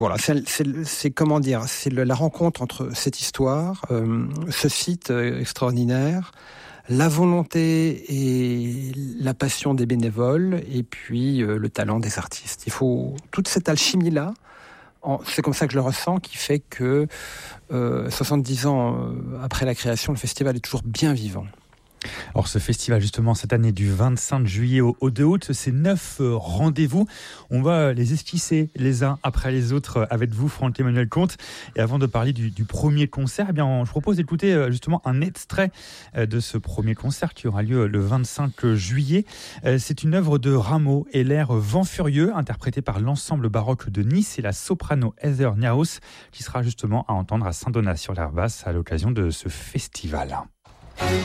Voilà, c'est comment dire, c'est la rencontre entre cette histoire, ce site extraordinaire, la volonté et la passion des bénévoles, et puis le talent des artistes. Il faut toute cette alchimie-là. C'est comme ça que je le ressens, qui fait que 70 ans après la création, le festival est toujours bien vivant. Alors ce festival justement cette année du 25 juillet au 2 août, c'est 9 rendez-vous. On va les esquisser les uns après les autres avec vous, Franck-Emmanuel Comte. Et avant de parler du premier concert, eh bien, je propose d'écouter justement un extrait de ce premier concert qui aura lieu le 25 juillet. C'est une œuvre de Rameau et l'air Vent Furieux, interprété par l'ensemble baroque de Nice et la soprano Heather Niaus, qui sera justement à entendre à Saint-Donat-sur-l'Herbasse à l'occasion de ce festival.